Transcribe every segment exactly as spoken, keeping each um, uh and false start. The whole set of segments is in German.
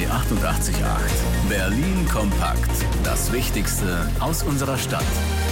achtundachtzig Komma acht. Berlin kompakt. Das Wichtigste aus unserer Stadt.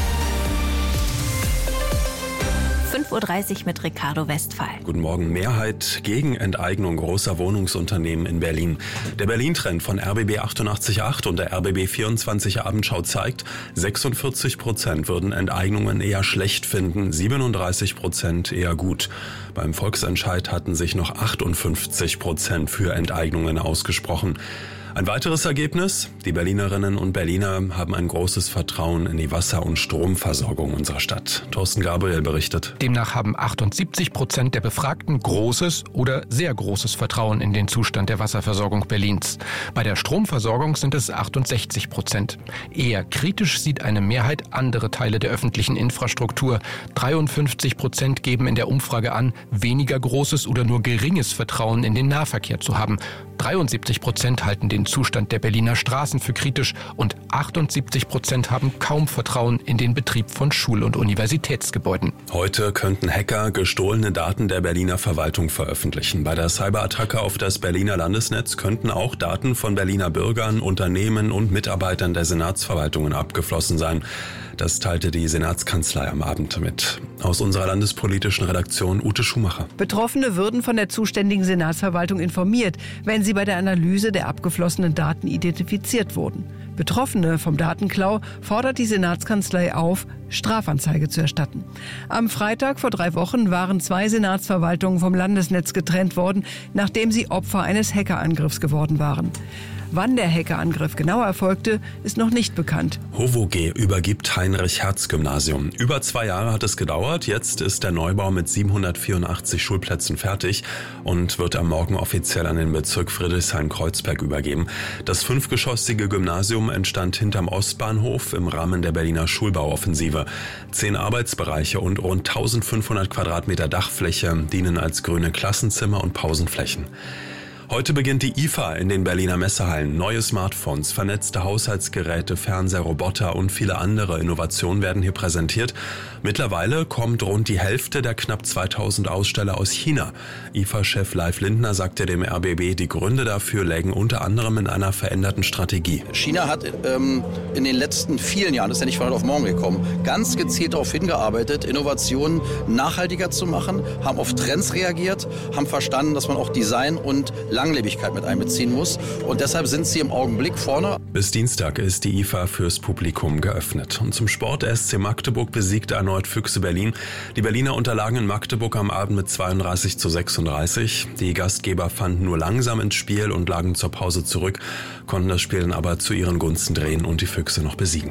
fünf Uhr dreißig mit Ricardo Westphal. Guten Morgen. Mehrheit gegen Enteignung großer Wohnungsunternehmen in Berlin. Der Berlin-Trend von R B B achtundachtzig Komma acht und der R B B vierundzwanzig Abendschau zeigt, sechsundvierzig Prozent würden Enteignungen eher schlecht finden, siebenunddreißig Prozent eher gut. Beim Volksentscheid hatten sich noch achtundfünfzig Prozent für Enteignungen ausgesprochen. Ein weiteres Ergebnis: Die Berlinerinnen und Berliner haben ein großes Vertrauen in die Wasser- und Stromversorgung unserer Stadt. Thorsten Gabriel berichtet. Demnach haben achtundsiebzig Prozent der Befragten großes oder sehr großes Vertrauen in den Zustand der Wasserversorgung Berlins. Bei der Stromversorgung sind es achtundsechzig Prozent. Eher kritisch sieht eine Mehrheit andere Teile der öffentlichen Infrastruktur. dreiundfünfzig Prozent geben in der Umfrage an, weniger großes oder nur geringes Vertrauen in den Nahverkehr zu haben. dreiundsiebzig Prozent halten den Zustand der Berliner Straßen für kritisch und achtundsiebzig Prozent haben kaum Vertrauen in den Betrieb von Schul- und Universitätsgebäuden. Heute könnten Hacker gestohlene Daten der Berliner Verwaltung veröffentlichen. Bei der Cyberattacke auf das Berliner Landesnetz könnten auch Daten von Berliner Bürgern, Unternehmen und Mitarbeitern der Senatsverwaltungen abgeflossen sein. Das teilte die Senatskanzlei am Abend mit. Aus unserer landespolitischen Redaktion Ute Schumacher. Betroffene würden von der zuständigen Senatsverwaltung informiert, wenn sie bei der Analyse der abgeflossenen Daten identifiziert wurden. Betroffene vom Datenklau fordert die Senatskanzlei auf, Strafanzeige zu erstatten. Am Freitag vor drei Wochen waren zwei Senatsverwaltungen vom Landesnetz getrennt worden, nachdem sie Opfer eines Hackerangriffs geworden waren. Wann der Hackerangriff genau erfolgte, ist noch nicht bekannt. HOVOG übergibt Heinrich-Hertz-Gymnasium. Über zwei Jahre hat es gedauert. Jetzt ist der Neubau mit siebenhundertvierundachtzig Schulplätzen fertig und wird am Morgen offiziell an den Bezirk Friedrichshain-Kreuzberg übergeben. Das fünfgeschossige Gymnasium entstand hinterm Ostbahnhof im Rahmen der Berliner Schulbauoffensive. Zehn Arbeitsbereiche und rund eintausendfünfhundert Quadratmeter Dachfläche dienen als grüne Klassenzimmer und Pausenflächen. Heute beginnt die I F A in den Berliner Messehallen. Neue Smartphones, vernetzte Haushaltsgeräte, Fernseher, Roboter und viele andere Innovationen werden hier präsentiert. Mittlerweile kommt rund die Hälfte der knapp zweitausend Aussteller aus China. I F A-Chef Leif Lindner sagte dem R B B, die Gründe dafür lägen unter anderem in einer veränderten Strategie. China hat ähm, in den letzten vielen Jahren, das ist ja nicht von heute auf morgen gekommen, ganz gezielt darauf hingearbeitet, Innovationen nachhaltiger zu machen, haben auf Trends reagiert, haben verstanden, dass man auch Design und Langlebigkeit mit einbeziehen muss. Und deshalb sind sie im Augenblick vorne. Bis Dienstag ist die I F A fürs Publikum geöffnet. Und zum Sport: S C Magdeburg besiegte erneut Füchse Berlin. Die Berliner unterlagen in Magdeburg am Abend mit zweiunddreißig zu sechsunddreißig. Die Gastgeber fanden nur langsam ins Spiel und lagen zur Pause zurück, konnten das Spiel dann aber zu ihren Gunsten drehen und die Füchse noch besiegen.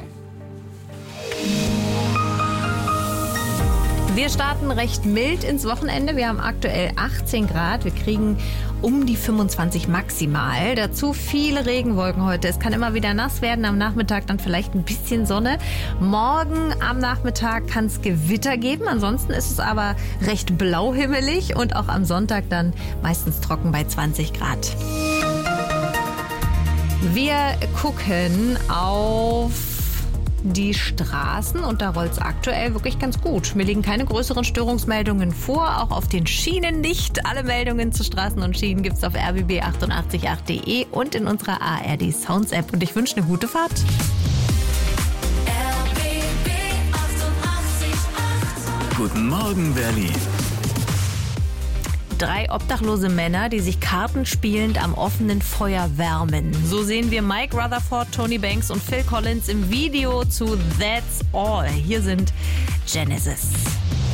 Wir starten recht mild ins Wochenende. Wir haben aktuell achtzehn Grad. Wir kriegen um die fünfundzwanzig maximal. Dazu viele Regenwolken heute. Es kann immer wieder nass werden. Am Nachmittag dann vielleicht ein bisschen Sonne. Morgen am Nachmittag kann es Gewitter geben. Ansonsten ist es aber recht blauhimmelig und auch am Sonntag dann meistens trocken bei zwanzig Grad. Wir gucken auf die Straßen und da rollt es aktuell wirklich ganz gut. Mir liegen keine größeren Störungsmeldungen vor, auch auf den Schienen nicht. Alle Meldungen zu Straßen und Schienen gibt es auf r b b achtundachtzig Komma acht punkt de und in unserer A R D Sounds App. Und ich wünsche eine gute Fahrt. R B B achtundachtzig Komma acht. Guten Morgen, Berlin. Drei obdachlose Männer, die sich kartenspielend am offenen Feuer wärmen. So sehen wir Mike Rutherford, Tony Banks und Phil Collins im Video zu That's All. Hier sind Genesis.